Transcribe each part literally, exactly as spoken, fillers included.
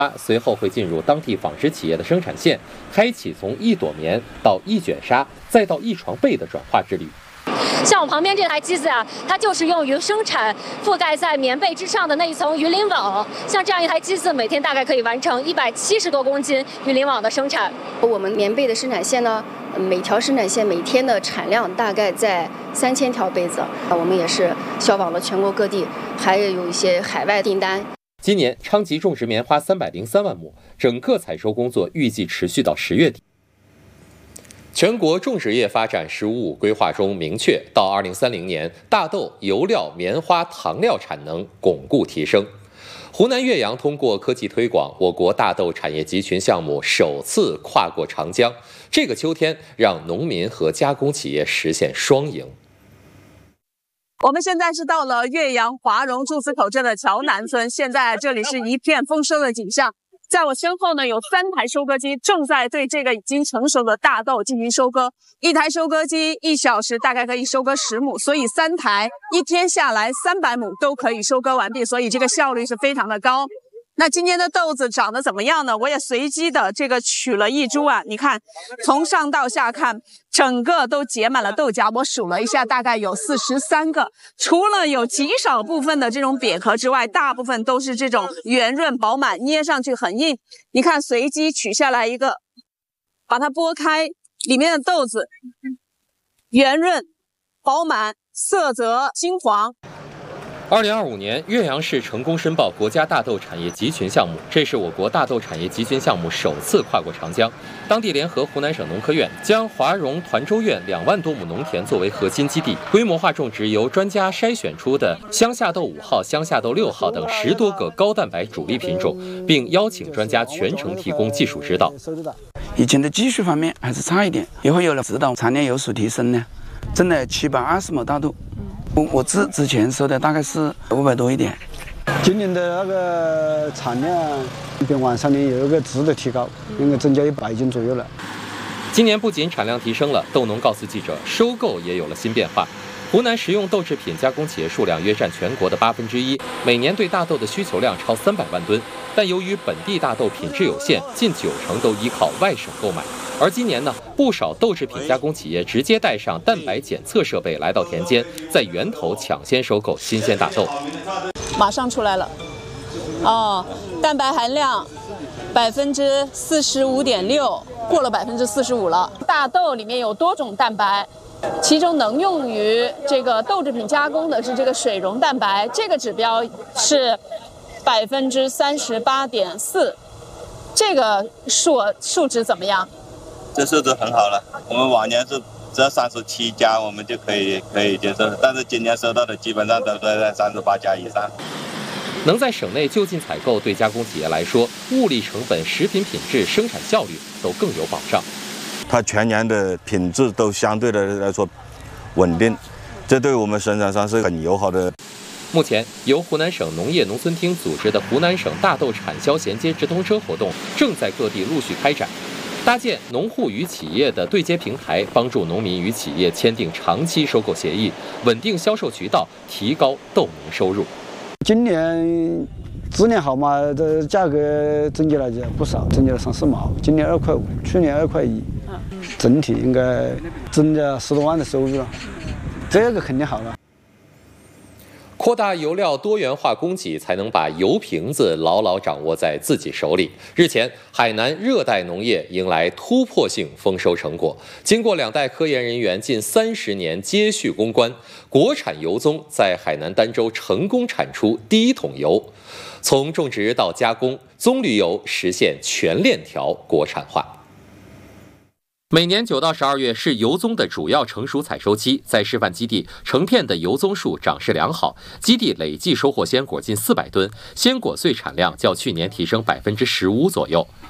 随后会进入当地纺织企业的生产线，开启从一朵棉到一卷纱，再到一床被的转化之旅。 像我旁边这台机子啊，它就是用于生产覆盖在棉被之上的那一层鱼鳞网。像这样一台机子，每天大概可以完成一百七十多公斤鱼鳞网的生产。 我们棉被的生产线呢，每条生产线每天的产量大概在三千条被子。我们也是销往了全国各地，还有一些海外订单。 今年昌吉种植棉花三百零三万亩，整个采收工作预计持续到十月底。全国种植业发展“十五五”规划中明确，到二零三零年，大豆、油料、棉花、糖料产能巩固提升。湖南岳阳通过科技推广，我国大豆产业集群项目首次跨过长江。这个秋天，让农民和加工企业实现双赢。 我们现在是到了岳阳华容祝祠口镇的桥南村，现在这里是一片丰收的景象。在我身后呢，有三台收割机正在对这个已经成熟的大豆进行收割。一台收割机一小时大概可以收割十亩，所以三台一天下来三百亩都可以收割完毕，所以这个效率是非常的高。那今年的豆子长得怎么样呢？我也随机的这个取了一株啊，你看，从上到下看，整个都结满了豆荚。我数了一下，大概有四十三个。除了有极少部分的这种瘪壳之外，大部分都是这种圆润饱满，捏上去很硬。你看，随机取下来一个，把它剥开，里面的豆子圆润饱满，色泽金黄。 二零二五年，岳阳市成功申报国家大豆产业集群项目，这是我国大豆产业集群项目首次跨过长江。当地联合湖南省农科院将华容团州院两万多亩农田作为核心基地，规模化种植由专家筛选出的乡下豆五号、乡下豆六号等十多个高蛋白主力品种，并邀请专家全程提供技术指导。 以前的技术方面还是差一点，以后有了指导，产量有所提升呢，种了七百二十亩大豆。我我之之前收的大概是五百多一点， 今年的那个产量比往上年有一个质的提高，应该增加一百斤左右了。 今年不仅产量提升了，豆农告诉记者，收购也有了新变化。湖南食用豆制品加工企业数量约占全国的八分之一，每年对大豆的需求量超三百万吨，但由于本地大豆品质有限，近九成都依靠外省购买。而今年呢，不少豆制品加工企业直接带上蛋白检测设备来到田间，在源头抢先收购新鲜大豆。 马上出来了，哦，蛋白含量百分之四十五点六，过了百分之四十五了。大豆里面有多种蛋白，其中能用于这个豆制品加工的是这个水溶蛋白，这个指标是百分之三十八点四，这个数数值怎么样？ 这数值很好了，我们往年是只要三十七家，我们就可以可以接受，但是今年收到的基本上都在三十八家以上。 能在省内就近采购，对加工企业来说，物力成本、食品品质、生产效率都更有保障。 它全年的品质都相对的来说稳定，这对我们生产商是很友好的。 目前，由湖南省农业农村厅组织的湖南省大豆产销衔接直通车活动正在各地陆续开展。搭建农户与企业的对接平台，帮助农民与企业签订长期收购协议，稳定销售渠道，提高豆农收入。 今年质量好嘛，这价格增加了不少，增加了三四毛。今年二块五，去年二块一，整体应该增加十多万的收入了，这个肯定好了。 扩大油料多元化供给，才能把油瓶子牢牢掌握在自己手里。日前，海南热带农业迎来突破性丰收成果。经过两代科研人员近三十年接续攻关，国产油棕在海南儋州成功产出第一桶油。从种植到加工，棕榈油实现全链条国产化。每年九到十二月是油棕的主要成熟采收期，在示范基地，成片的油棕树长势良好，基地累计收获鲜果近四百吨，鲜果穗产量较去年提升百分之十五左右。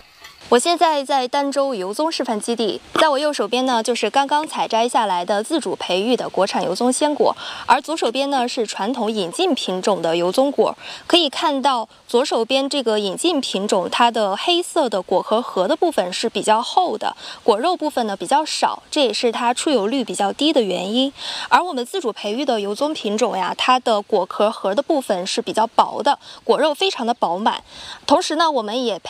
我现在在儋州油棕示范基地，在我右手边呢就是刚刚采摘下来的自主培育的国产油棕鲜果，而左手边呢是传统引进品种的油棕果。可以看到左手边这个引进品种，它的黑色的果核核的部分是比较厚的，果肉部分呢比较少，这也是它出油率比较低的原因。而我们自主培育的油棕品种呀，它的果壳核的部分是比较薄的，果肉非常的饱满。同时呢，我们也